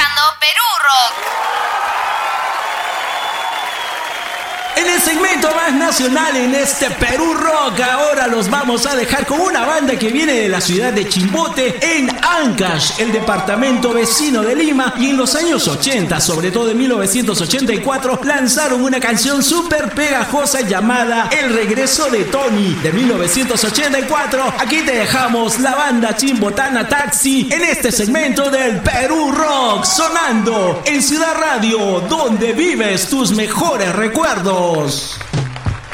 escuchando Perú Rock. En el segmento más nacional en este Perú Rock, ahora los vamos a dejar con una banda que viene de la ciudad de Chimbote, en Ancash, el departamento vecino de Lima, y en los años 80, sobre todo en 1984, lanzaron una canción súper pegajosa llamada El Regreso de Tony, de 1984. Aquí te dejamos la banda chimbotana Taxi en este segmento del Perú Rock, sonando en Ciudad Radio, donde vives tus mejores recuerdos.